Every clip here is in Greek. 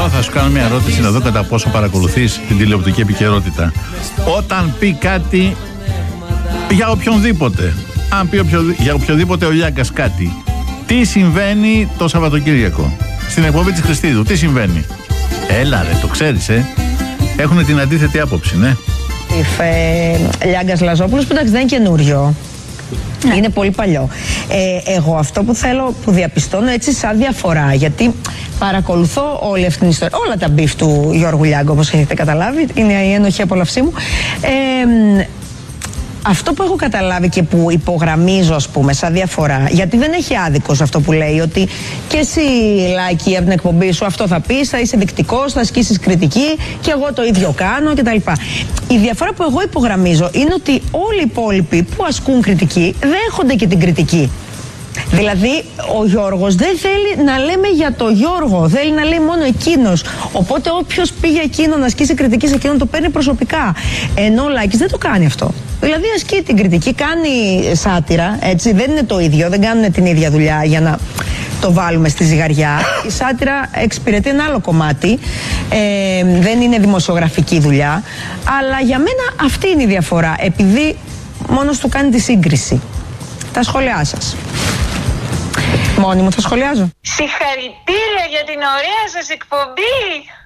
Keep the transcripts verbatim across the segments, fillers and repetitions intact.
Τώρα θα σου κάνω μια ερώτηση να δω κατά πόσο παρακολουθείς την τηλεοπτική επικαιρότητα. Όταν πει κάτι για οποιονδήποτε, αν πει οποιο, για οποιοδήποτε ο Λιάγκας κάτι, τι συμβαίνει το Σαββατοκύριακο στην εκπομπή της Χριστίδου, τι συμβαίνει? Έλα ρε, το ξέρεις, ε. Έχουν την αντίθετη άποψη, ναι. Ε, Λιάγκας Λαζόπουλος, που εντάξει δεν είναι καινούριο. Ναι. Είναι πολύ παλιό. Ε, εγώ αυτό που θέλω, που διαπιστώνω έτσι σαν διαφορά, γιατί παρακολουθώ όλη αυτή την ιστορία, όλα τα μπιφ του Γιώργου Λιάγκα, όπως έχετε καταλάβει, είναι η ένοχη απολαυσή μου. Ε, Αυτό που έχω καταλάβει και που υπογραμμίζω, ας πούμε, σαν διαφορά, γιατί δεν έχει άδικο σε αυτό που λέει, ότι και εσύ, Λάκη, από την εκπομπή σου αυτό θα πεις, θα είσαι δεικτικός, θα ασκήσεις κριτική και εγώ το ίδιο κάνω κτλ. Η διαφορά που εγώ υπογραμμίζω είναι ότι όλοι οι υπόλοιποι που ασκούν κριτική δέχονται και την κριτική. Δηλαδή, ο Γιώργος δεν θέλει να λέμε για το Γιώργο, θέλει να λέει μόνο εκείνος. Οπότε, όποιος πήγε εκείνο να ασκήσει κριτική σε εκείνον, το παίρνει προσωπικά. Ενώ ο Λάκης δεν το κάνει αυτό. Δηλαδή, ασκεί την κριτική, κάνει σάτυρα, έτσι, δεν είναι το ίδιο, δεν κάνουν την ίδια δουλειά για να το βάλουμε στη ζυγαριά. Η σάτυρα εξυπηρετεί ένα άλλο κομμάτι, ε, δεν είναι δημοσιογραφική δουλειά. Αλλά για μένα αυτή είναι η διαφορά, επειδή μόνος του κάνει τη σύγκριση. Τα σχόλιά σας. Μόνη μου θα σχολιάζω. Συγχαρητήρια για την ωραία σας εκπομπή.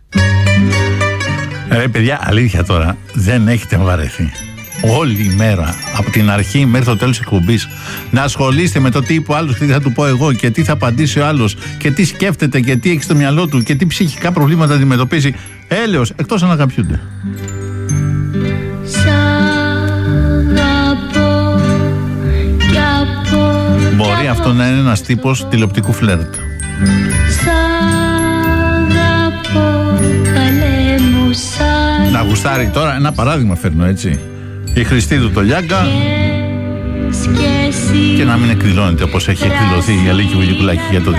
Ρε παιδιά, αλήθεια τώρα, δεν έχετε βαρεθεί όλη η μέρα, από την αρχή μέχρι το τέλος της εκπομπής, να ασχολείστε με το τι είπε ο άλλος και τι θα του πω εγώ και τι θα απαντήσει ο άλλος και τι σκέφτεται και τι έχει στο μυαλό του και τι ψυχικά προβλήματα αντιμετωπίζει? Έλεος, εκτός αν αγαπιούνται. Μπορεί αυτό να είναι ένας τύπος τηλεοπτικού φλερτ. Να γουστάρει τώρα, ένα παράδειγμα φέρνω, έτσι, η Χριστίδου το Λιάγκα, και να μην εκδηλώνεται όπως έχει εκδηλωθεί η Αλίκη Βουλικουλάκη για το